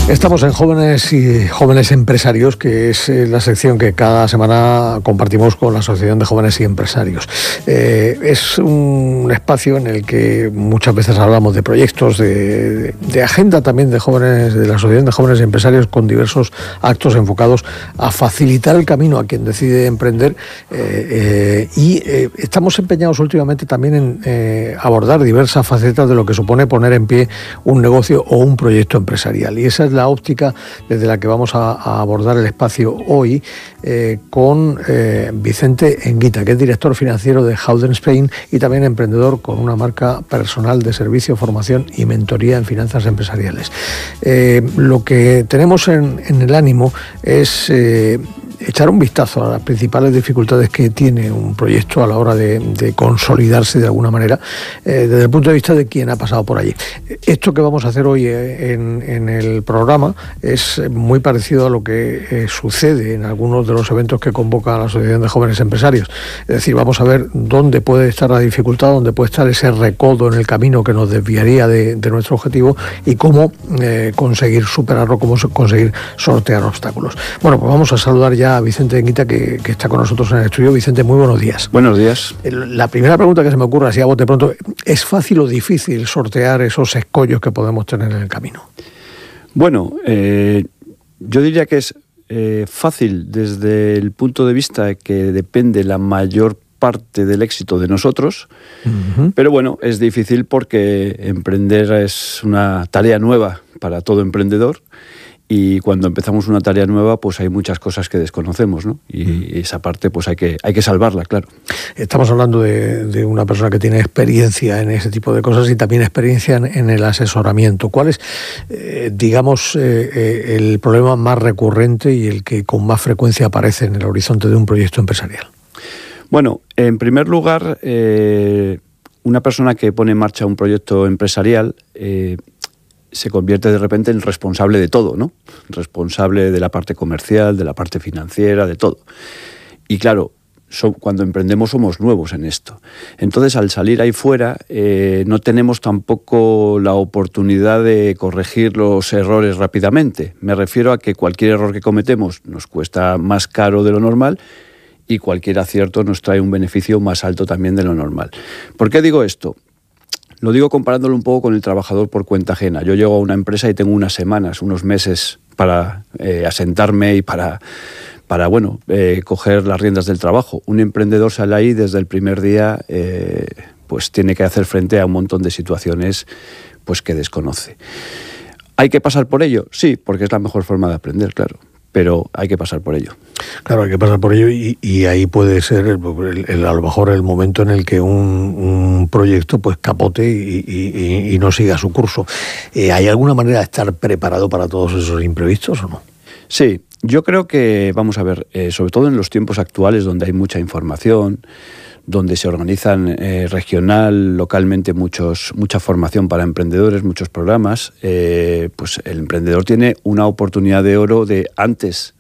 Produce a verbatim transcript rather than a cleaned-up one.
Estamos en Jóvenes y Jóvenes Empresarios, que es la sección que cada semana compartimos con la Asociación de Jóvenes y Empresarios. Eh, es un espacio en el que muchas veces hablamos de proyectos, de, de agenda también de jóvenes, de la Asociación de Jóvenes y Empresarios, con diversos actos enfocados a facilitar el camino a quien decide emprender. Eh, eh, y eh, estamos empeñados últimamente también en eh, abordar diversas facetas de lo que supone poner en pie un negocio o un proyecto empresarial. Y esa es la óptica desde la que vamos a, a abordar el espacio hoy eh, con eh, Vicente Enguita, que es director financiero de Howden Spain y también emprendedor con una marca personal de servicio, formación y mentoría en finanzas empresariales. Eh, lo que tenemos en, en el ánimo es eh, echar un vistazo a las principales dificultades que tiene un proyecto a la hora de, de consolidarse de alguna manera, eh, desde el punto de vista de quien ha pasado por allí. Esto que vamos a hacer hoy en, en el programa es muy parecido a lo que eh, sucede en algunos de los eventos que convoca la Asociación de Jóvenes Empresarios. Es decir, vamos a ver dónde puede estar la dificultad, dónde puede estar ese recodo en el camino que nos desviaría de, de nuestro objetivo y cómo eh, conseguir superarlo, cómo conseguir sortear obstáculos. Bueno, pues vamos a saludar ya a Vicente Enguita, que, que está con nosotros en el estudio. Vicente, muy buenos días. Buenos días. La primera pregunta que se me ocurre, así a bote pronto, ¿es fácil o difícil sortear esos escollos que podemos tener en el camino? Bueno, eh, yo diría que es eh, fácil desde el punto de vista de que depende la mayor parte del éxito de nosotros, uh-huh. Pero bueno, es difícil porque emprender es una tarea nueva para todo emprendedor. Y cuando empezamos una tarea nueva, pues hay muchas cosas que desconocemos, ¿no? Y mm. esa parte, pues hay que, hay que salvarla, claro. Estamos hablando de, de una persona que tiene experiencia en ese tipo de cosas y también experiencia en, en el asesoramiento. ¿Cuál es, eh, digamos, eh, eh, el problema más recurrente y el que con más frecuencia aparece en el horizonte de un proyecto empresarial? Bueno, en primer lugar, eh, una persona que pone en marcha un proyecto empresarial eh, se convierte de repente en responsable de todo, ¿no? Responsable de la parte comercial, de la parte financiera, de todo. Y claro, so, cuando emprendemos somos nuevos en esto. Entonces, al salir ahí fuera, eh, no tenemos tampoco la oportunidad de corregir los errores rápidamente. Me refiero a que cualquier error que cometemos nos cuesta más caro de lo normal y cualquier acierto nos trae un beneficio más alto también de lo normal. ¿Por qué digo esto? Lo digo comparándolo un poco con el trabajador por cuenta ajena. Yo llego a una empresa y tengo unas semanas, unos meses para eh, asentarme y para, para bueno, eh, coger las riendas del trabajo. Un emprendedor sale ahí desde el primer día, eh, pues tiene que hacer frente a un montón de situaciones pues, que desconoce. ¿Hay que pasar por ello? Sí, porque es la mejor forma de aprender, claro. Pero hay que pasar por ello. Claro, hay que pasar por ello y, y ahí puede ser el, el, el, a lo mejor el momento en el que un, un proyecto pues capote y, y, y no siga su curso. Eh, ¿Hay alguna manera de estar preparado para todos esos imprevistos o no? Sí, yo creo que, vamos a ver, eh, sobre todo en los tiempos actuales donde hay mucha información, donde se organizan eh, regional, localmente muchos, mucha formación para emprendedores, muchos programas, eh, pues el emprendedor tiene una oportunidad de oro de antes